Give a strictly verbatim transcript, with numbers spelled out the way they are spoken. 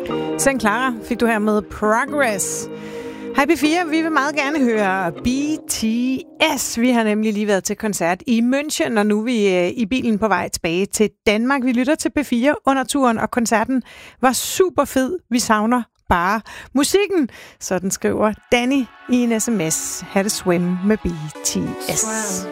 Sankt Clara fik du her med Progress. Hej P fire, vi vil meget gerne høre B T S. Vi har nemlig lige været til koncert i München, og nu er vi i bilen på vej tilbage til Danmark. Vi lytter til P fire under turen, og koncerten var super fed. Vi savner bare musikken. Sådan skriver Danny i en sms. Had a swim med B T S.